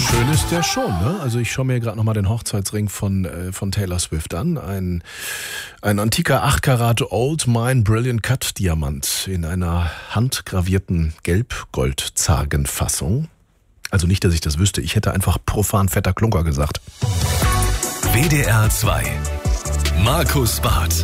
Schön ist der schon, ne? Also ich schaue mir gerade nochmal den Hochzeitsring von Taylor Swift an. Ein antiker 8 Karat Old Mine Brilliant Cut Diamant in einer handgravierten Gelb-Gold-Zagenfassung. Also nicht, dass ich das wüsste. Ich hätte einfach profan fetter Klunker gesagt. WDR 2. Markus Barth.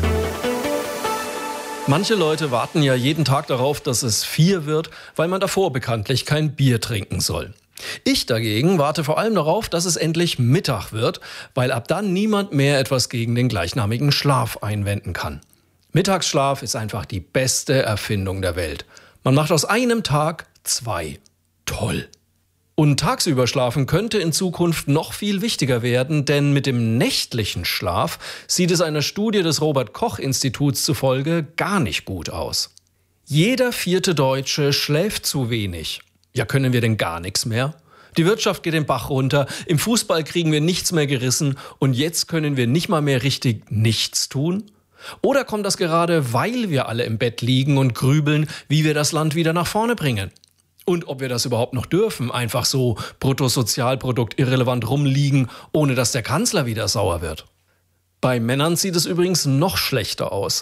Manche Leute warten ja jeden Tag darauf, dass es 4 wird, weil man davor bekanntlich kein Bier trinken soll. Ich dagegen warte vor allem darauf, dass es endlich Mittag wird, weil ab dann niemand mehr etwas gegen den gleichnamigen Schlaf einwenden kann. Mittagsschlaf ist einfach die beste Erfindung der Welt. Man macht aus einem Tag 2. Toll! Und tagsüber schlafen könnte in Zukunft noch viel wichtiger werden, denn mit dem nächtlichen Schlaf sieht es einer Studie des Robert-Koch-Instituts zufolge gar nicht gut aus. Jeder 4. Deutsche schläft zu wenig. Ja, können wir denn gar nichts mehr? Die Wirtschaft geht den Bach runter, im Fußball kriegen wir nichts mehr gerissen und jetzt können wir nicht mal mehr richtig nichts tun? Oder kommt das gerade, weil wir alle im Bett liegen und grübeln, wie wir das Land wieder nach vorne bringen? Und ob wir das überhaupt noch dürfen, einfach so Bruttosozialprodukt irrelevant rumliegen, ohne dass der Kanzler wieder sauer wird. Bei Männern sieht es übrigens noch schlechter aus.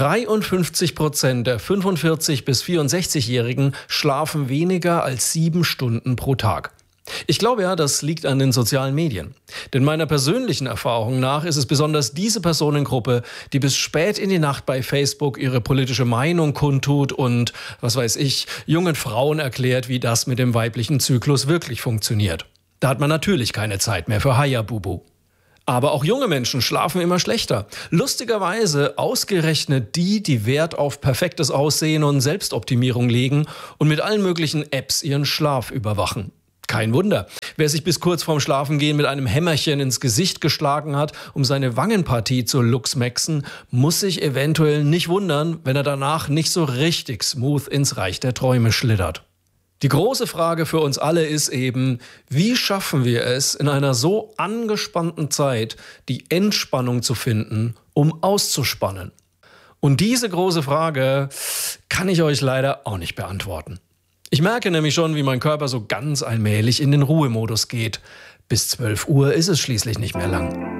53% der 45- bis 64-Jährigen schlafen weniger als 7 Stunden pro Tag. Ich glaube ja, das liegt an den sozialen Medien. Denn meiner persönlichen Erfahrung nach ist es besonders diese Personengruppe, die bis spät in die Nacht bei Facebook ihre politische Meinung kundtut und, was weiß ich, jungen Frauen erklärt, wie das mit dem weiblichen Zyklus wirklich funktioniert. Da hat man natürlich keine Zeit mehr für Hayabubu. Aber auch junge Menschen schlafen immer schlechter. Lustigerweise ausgerechnet die Wert auf perfektes Aussehen und Selbstoptimierung legen und mit allen möglichen Apps ihren Schlaf überwachen. Kein Wunder. Wer sich bis kurz vorm Schlafengehen mit einem Hämmerchen ins Gesicht geschlagen hat, um seine Wangenpartie zu luchsmexen, muss sich eventuell nicht wundern, wenn er danach nicht so richtig smooth ins Reich der Träume schlittert. Die große Frage für uns alle ist eben, wie schaffen wir es, in einer so angespannten Zeit die Entspannung zu finden, um auszuspannen? Und diese große Frage kann ich euch leider auch nicht beantworten. Ich merke nämlich schon, wie mein Körper so ganz allmählich in den Ruhemodus geht. Bis 12 Uhr ist es schließlich nicht mehr lang.